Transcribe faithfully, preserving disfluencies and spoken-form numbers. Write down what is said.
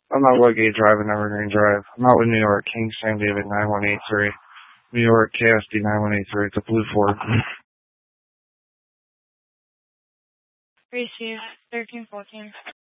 I'm not Woodgate Drive and Evergreen Drive. I'm out with New York, King Sam David nine one eight three. New York, K S D nine one eight three. It's a blue Ford. Receive thirteen fourteen.